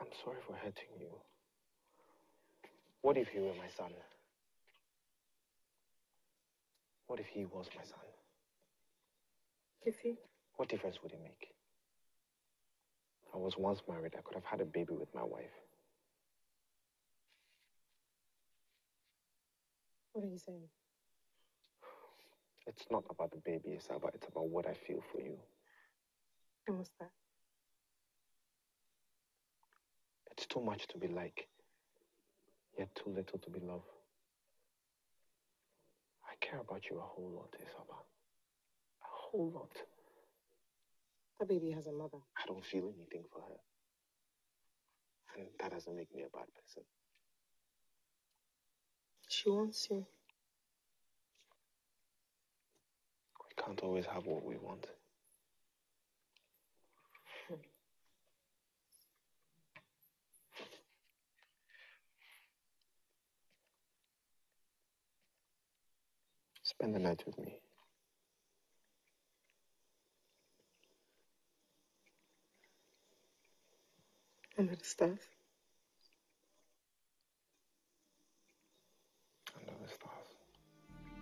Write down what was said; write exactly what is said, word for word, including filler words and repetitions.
I'm sorry for hurting you. What if he were my son? What if he was my son? If he? What difference would it make? I was once married. I could have had a baby with my wife. What are you saying? It's not about the baby, it's about, it's about what I feel for you. And what's that? It's too much to be like, yet too little to be loved. I care about you a whole lot, Isaba. A whole lot. That baby has a mother. I don't feel anything for her. And that doesn't make me a bad person. She wants you. We can't always have what we want. Hmm. Spend the night with me. Under the stairs.